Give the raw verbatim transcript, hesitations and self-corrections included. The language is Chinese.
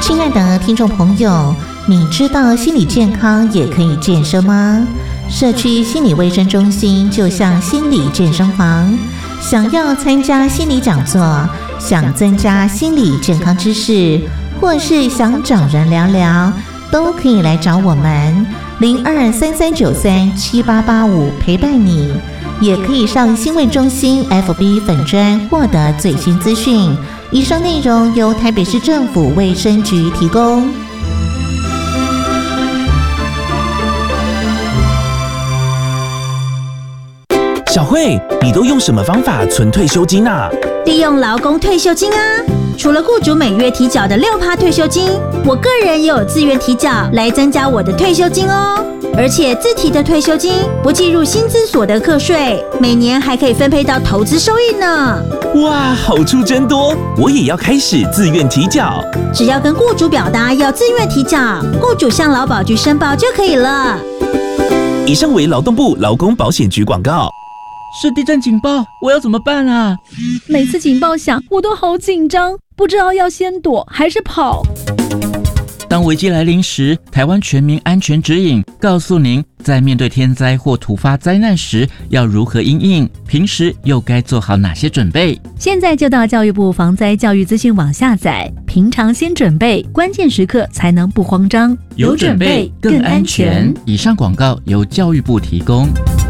亲爱的听众朋友，你知道心理健康也可以健身吗？社区心理卫生中心就像心理健身房，想要参加心理讲座，想增加心理健康知识，或是想找人聊聊，都可以来找我们零二三三九三七八八五陪伴你，也可以上心卫中心 F B 粉专获得最新资讯。以上内容由台北市政府卫生局提供。 小慧，你都用什么方法存退休金啊？ 利用劳工退休金啊！除了雇主每月提缴的 百分之六 退休金，我个人也有自愿提缴来增加我的退休金哦。而且自提的退休金不计入薪资所得课税，每年还可以分配到投资收益呢。 哇，好处真多！我也要开始自愿提缴。 只要跟雇主表达要自愿提缴，雇主向劳保局申报就可以了。 以上为劳动部劳工保险局广告。 是地震警报，我要怎么办啊？ 每次警报响，我都好紧张，不知道要先躲还是跑。 当危机来临时，台湾全民安全指引告诉您，在面对天灾或突发灾难时要如何因应，平时又该做好哪些准备。 现在就到教育部防灾教育资讯网下载，平常先准备，关键时刻才能不慌张。 有准备更安全。以上广告由教育部提供。